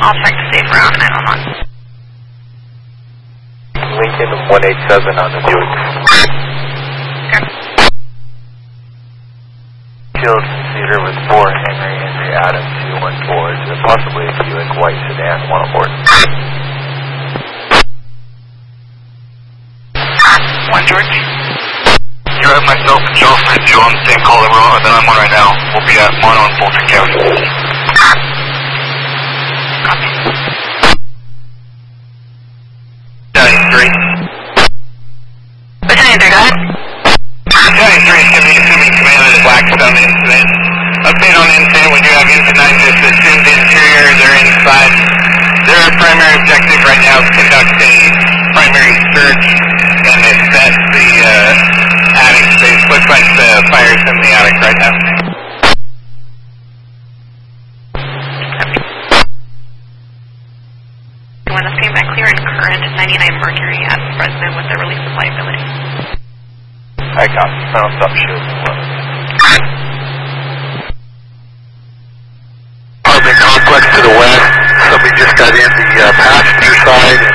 I'll check to safe around 911. Lincoln 187 on the Buick. Okay. Killed Cedar with 4 Henry Adams 214, and possibly a Buick white sedan, 1 aboard. 1 George. You have myself and Joe Fritz, you on the same call that I'm on right now. We'll be at Mono and Fulton County. Copy. 93. What's 93, go ahead. 93 is going to be assuming command of the Blackstone incident. Update on the incident, we do have incident 9 just assumed interior, they're inside. Their primary objective right now is to conduct a primary search and assess the attic space. Looks like the fire's in the attic right now. When the same clear and current 99 Mercury at Fresno with the release of liability. I got it. Final stop shield. Apartment complex to the west. Somebody just got in the passenger side